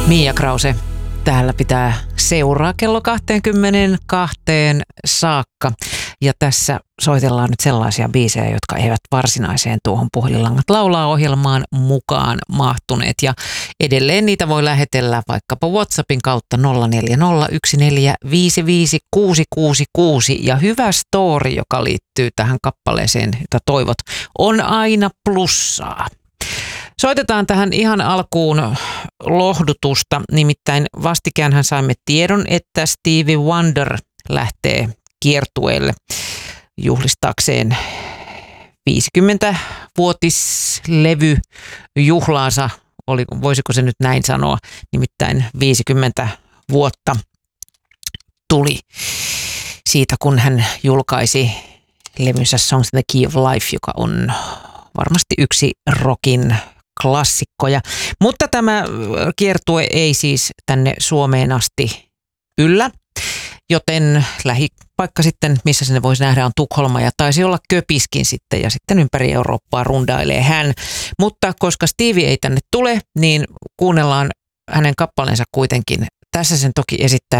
Mia Krause täällä pitää seuraa kello 22 saakka. Ja tässä soitellaan nyt sellaisia biisejä, jotka eivät varsinaiseen tuohon Puhelinlangat laulaa -ohjelmaan mukaan mahtuneet. Ja edelleen niitä voi lähetellä vaikkapa WhatsAppin kautta 0401455666. Ja hyvä story, joka liittyy tähän kappaleeseen, jota toivot, on aina plussaa. Soitetaan tähän ihan alkuun lohdutusta, nimittäin vastikäänhän saimme tiedon, että Stevie Wonder lähtee kiertueelle juhlistaakseen 50-vuotislevyjuhlaansa, voisiko se nyt näin sanoa, nimittäin 50 vuotta tuli siitä, kun hän julkaisi levynsä Songs in the Key of Life, joka on varmasti yksi rockin klassikkoja. Mutta tämä kiertue ei siis tänne Suomeen asti yllä, joten lähipaikka sitten, missä sinne voisi nähdä, on Tukholma ja taisi olla Köpiskin sitten ja sitten ympäri Eurooppaa rundailee hän. Mutta koska Stevie ei tänne tule, niin kuunnellaan hänen kappaleensa kuitenkin. Tässä sen toki esittää